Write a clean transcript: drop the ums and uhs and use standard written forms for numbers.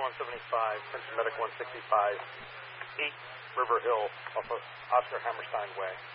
175, Princeton Medic 165, 8 River Hill off of Oscar Hammerstein Way.